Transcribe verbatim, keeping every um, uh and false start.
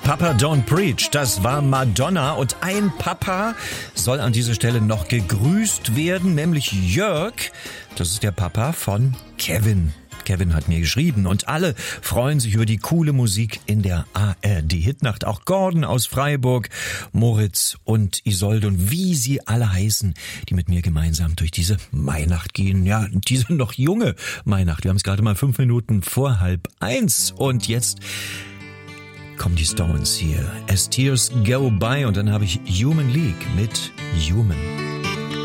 Papa Don't Preach, das war Madonna und ein Papa soll an dieser Stelle noch gegrüßt werden, nämlich Jörg. Das ist der Papa von Kevin. Kevin hat mir geschrieben und alle freuen sich über die coole Musik in der A R D-Hitnacht. Auch Gordon aus Freiburg, Moritz und Isolde und wie sie alle heißen, die mit mir gemeinsam durch diese Mainacht gehen. Ja, diese noch junge Mainacht. Wir haben es gerade mal fünf Minuten vor halb eins und jetzt kommen die Stones hier. As Tears Go By und dann habe ich Human League mit Human.